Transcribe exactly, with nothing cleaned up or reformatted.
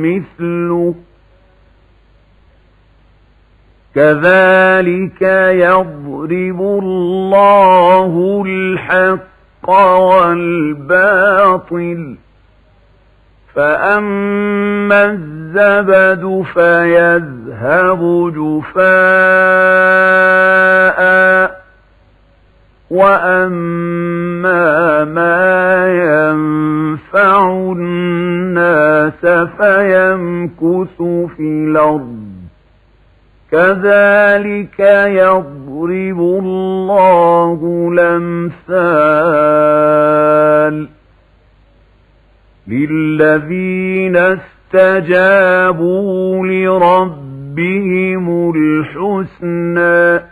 مثله كذلك يضرب الله الحق والباطل فأما الزبد فيذهب جفاء وأما ما ينفع الناس فيمكث في الأرض كذلك يضرب الله الأمثال للذين استجابوا لربهم الحسنى